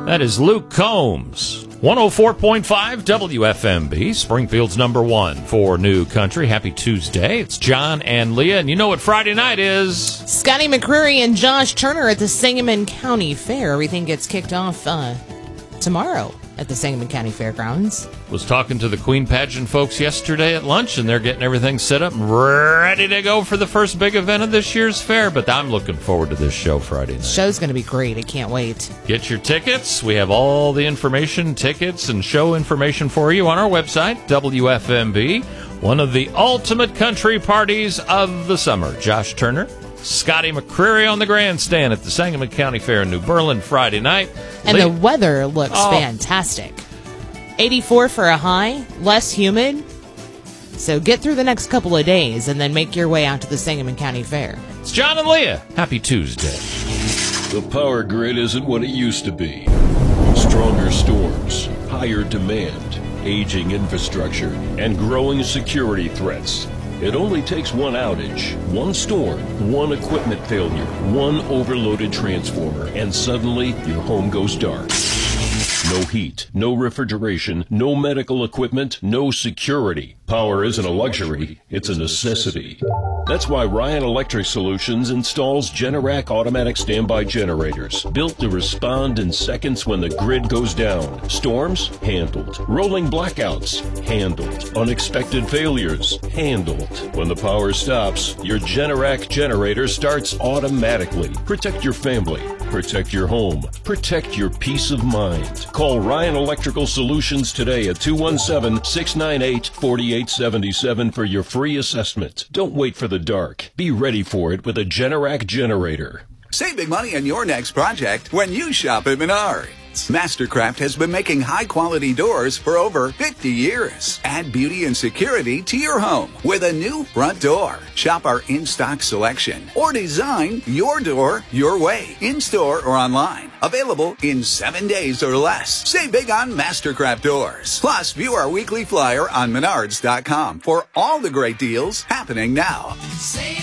That is Luke Combs. 104.5 WFMB, Springfield's number one for New Country. Happy Tuesday. It's John and Leah, and you know what Friday night is. Scotty McCreery and Josh Turner at the Sangamon County Fair. Everything gets kicked off tomorrow at the Sangamon County Fairgrounds. Was talking to the Queen Pageant folks yesterday at lunch, and they're getting everything set up and ready to go for the first big event of this year's fair. But I'm looking forward to this show Friday night. The show's going to be great. I can't wait. Get your tickets. We have all the information, tickets, and show information for you on our website, WFMB. One of the ultimate country parties of the summer. Josh Turner, Scotty McCreery on the grandstand at the Sangamon County Fair in New Berlin Friday night. And the weather looks fantastic. 84 for a high, less humid. So get through the next couple of days and then make your way out to the Sangamon County Fair. It's John and Leah. Happy Tuesday. The power grid isn't what it used to be. Stronger storms, higher demand, aging infrastructure, and growing security threats. It only takes one outage, one storm, one equipment failure, one overloaded transformer, and suddenly your home goes dark. No heat, no refrigeration, no medical equipment, no security. Power isn't a luxury, it's a necessity. That's why Ryan Electric Solutions installs Generac automatic standby generators, built to respond in seconds when the grid goes down. Storms? Handled. Rolling blackouts? Handled. Unexpected failures? Handled. When the power stops, your Generac generator starts automatically. Protect your family. Protect your home. Protect your peace of mind. Call Ryan Electrical Solutions today at 217-698-4877 for your free assessment. Don't wait for the dark. Be ready for it with a Generac generator. Save big money on your next project when you shop at Menards. Mastercraft has been making high-quality doors for over 50 years. Add beauty and security to your home with a new front door. Shop our in-stock selection or design your door your way, in-store or online. Available in 7 days or less. Save big on Mastercraft doors. Plus, view our weekly flyer on Menards.com for all the great deals happening now. Save